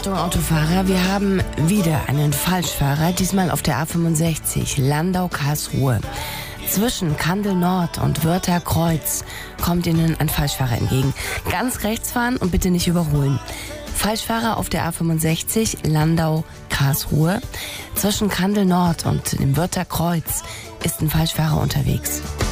Achtung Autofahrer, wir haben wieder einen Falschfahrer, diesmal auf der A65 Landau-Karlsruhe. Zwischen Kandel Nord und Wörther Kreuz kommt Ihnen ein Falschfahrer entgegen. Ganz rechts fahren und bitte nicht überholen. Falschfahrer auf der A65 Landau-Karlsruhe. Zwischen Kandel Nord und dem Wörther Kreuz ist ein Falschfahrer unterwegs.